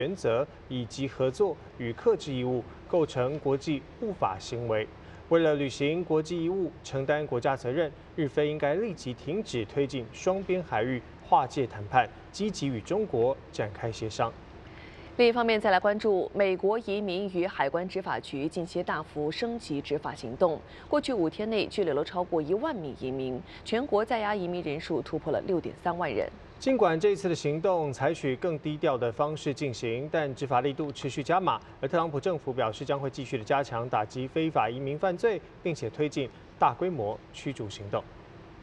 原则以及合作与克制义务，构成国际误法行为。为了履行国际义务，承担国家责任，日非应该立即停止推进双边海域划界谈判，积极与中国展开协商。 另一方面，再来关注美国移民与海关执法局近期大幅升级执法行动。过去5天内拘留了超过1万名移民，全国在押移民人数突破了6.3万人。 尽管这次的行动采取更低调的方式进行，但执法力度持续加码。而特朗普政府表示将会继续的加强打击非法移民犯罪，并且推进大规模驱逐行动。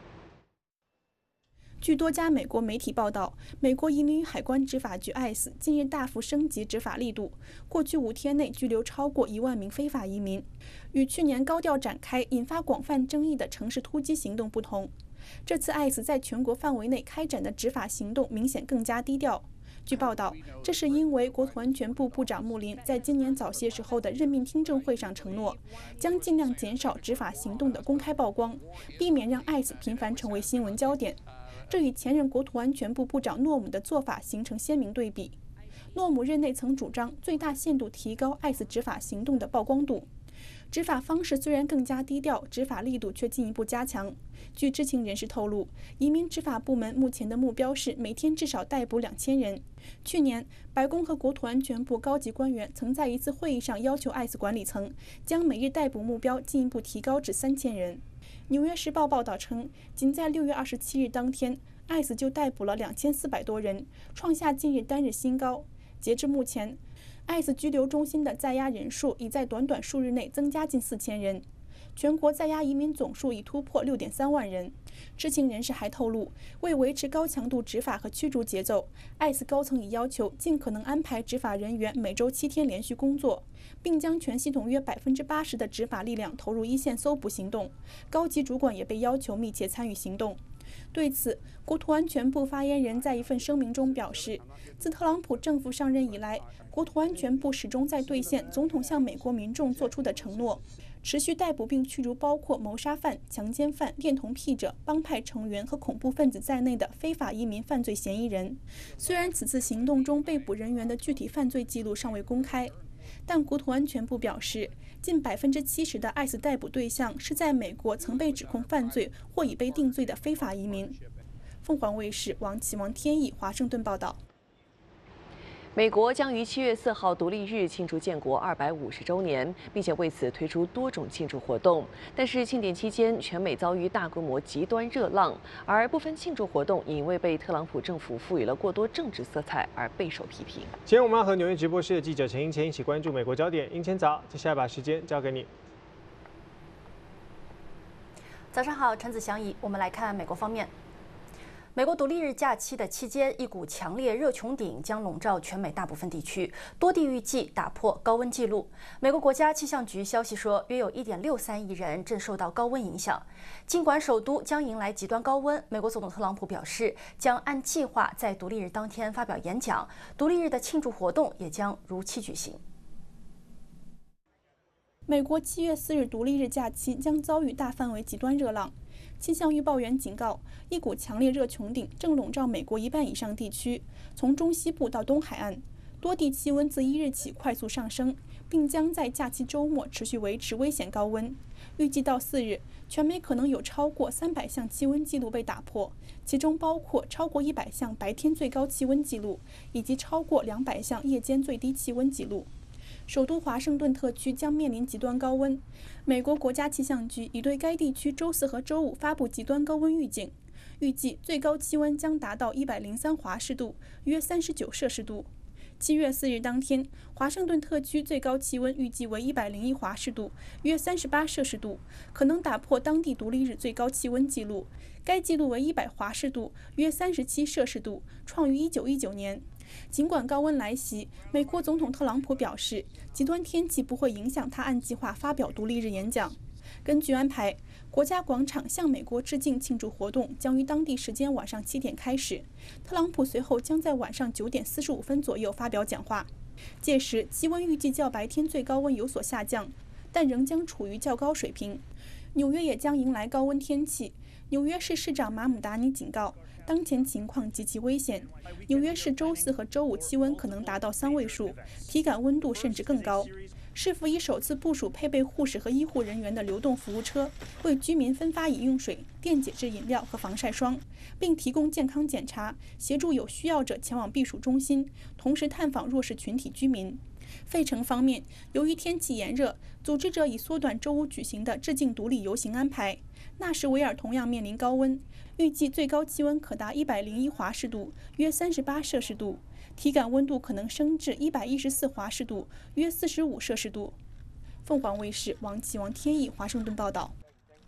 据多家美国媒体报道，美国移民与海关执法局 ICE 近日大幅升级执法力度，过去5天内拘留超过1万名非法移民。与去年高调展开、引发广泛争议的城市突击行动不同，这次 ICE 在全国范围内开展的执法行动明显更加低调。据报道，这是因为国土安全部部长穆林在今年早些时候的任命听证会上承诺，将尽量减少执法行动的公开曝光，避免让 ICE 频繁成为新闻焦点。 这与前任国土安全部部长诺姆的做法形成鲜明对比。诺姆任内曾主张最大限度提高 ICE 执法行动的曝光度，执法方式虽然更加低调，执法力度却进一步加强。据知情人士透露，移民执法部门目前的目标是每天至少逮捕2000人。去年，白宫和国土安全部高级官员曾在一次会议上要求 ICE 管理层将每日逮捕目标进一步提高至3000人。 纽约时报报道称，仅在6月27日当天 ，ICE 就逮捕了2400多人，创下近日单日新高。截至目前 ，ICE 拘留中心的在押人数已在短短数日内增加近4000人，全国在押移民总数已突破6.3万人。知情人士还透露，为维持高强度执法和驱逐节奏 ，ICE 高层已要求尽可能安排执法人员每周7天连续工作，并将全系统约80%的执法力量投入一线搜捕行动。高级主管也被要求密切参与行动。对此，国土安全部发言人在一份声明中表示，自特朗普政府上任以来，国土安全部始终在兑现总统向美国民众做出的承诺。 持续逮捕并驱逐包括谋杀犯、强奸犯、恋童癖者、帮派成员和恐怖分子在内的非法移民犯罪嫌疑人。虽然此次行动中被捕人员的具体犯罪记录尚未公开，但国土安全部表示，近70%的 ICE 逮捕对象是在美国曾被指控犯罪或已被定罪的非法移民。凤凰卫视王启、王天意华盛顿报道。 美国将于7月4号独立日庆祝建国250周年，并且为此推出多种庆祝活动。但是庆典期间，全美遭遇大规模极端热浪，而部分庆祝活动因为被特朗普政府赋予了过多政治色彩而备受批评。 今天我们要和纽约直播室的记者陈英谦一起关注美国焦点。英谦早，接下来把时间交给你。 早上好，陈子祥仪，我们来看美国方面。 美国独立日假期的期间，一股强烈热穹顶将笼罩全美大部分地区，多地预计打破高温纪录。美国国家气象局消息说，约有1.63亿人正受到高温影响。尽管首都将迎来极端高温，美国总统特朗普表示，将按计划在独立日当天发表演讲，独立日的庆祝活动也将如期举行。 美国7月4日独立日假期将遭遇大范围极端热浪。气象预报员警告，一股强烈热穹顶正笼罩美国1半以上地区，从中西部到东海岸，多地气温自1日起快速上升，并将在假期周末持续维持危险高温。预计到4日，全美可能有超过300项气温纪录被打破，其中包括超过100项白天最高气温纪录，以及超过200项夜间最低气温纪录。 首都华盛顿特区将面临极端高温。美国国家气象局已对该地区周4和周5发布极端高温预警，预计最高气温将达到103华氏度，约39摄氏度。7月4日当天，华盛顿特区最高气温预计为101华氏度，约38摄氏度，可能打破当地独立日最高气温纪录。该纪录为100华氏度，约37摄氏度，创于1919年。 尽管高温来袭，美国总统特朗普表示，极端天气不会影响他按计划发表独立日演讲。根据安排，国家广场向美国致敬庆祝活动将于当地时间晚上7点开始。特朗普随后将在晚上9点45分左右发表讲话。届时，气温预计较白天最高温有所下降，但仍将处于较高水平。纽约也将迎来高温天气。纽约市市长马姆达尼警告， 当前情况极其危险。纽约市周4和周5气温可能达到3位数，体感温度甚至更高。市府已首次部署配备护士和医护人员的流动服务车，为居民分发饮用水、电解质饮料和防晒霜，并提供健康检查，协助有需要者前往避暑中心，同时探访弱势群体居民。费城方面，由于天气炎热，组织者已缩短周5举行的致敬独立游行安排。纳什维尔同样面临高温，预计最高气温可达101华氏度，约38摄氏度，体感温度可能升至114华氏度，约45摄氏度。凤凰卫视王启王天意华盛顿报道。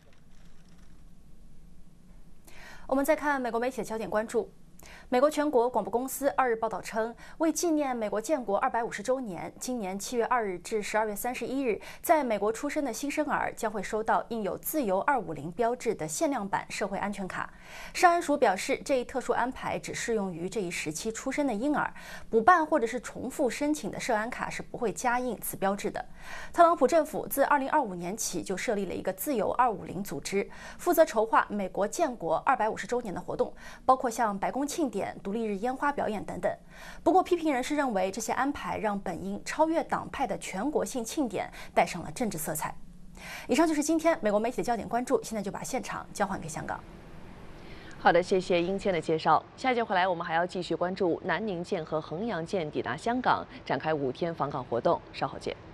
我们再看美国媒体的焦点关注。美国全国广播公司2日报道称，为纪念美国建国250周年，今年7月2日至12月31日，在美国出生的新生儿将会收到印有自由250标志的限量版社会安全卡。商安署表示，这一特殊安排只适用于这一时期出生的婴儿，补办或者是重复申请的社安卡是不会加印此标志的。特朗普政府自2025年起就设立了一个自由250组织，负责筹划美国建国250周年的活动，包括像白宫庆典、独立日烟花表演等等。不过，批评人士认为这些安排让本应超越党派的全国性庆典带上了政治色彩。以上就是今天美国媒体的焦点关注，现在就把现场交还给香港。 好的，谢谢英谦的介绍。下一节回来，我们还要继续关注南宁舰和衡阳舰抵达香港，展开5天访港活动。稍后见。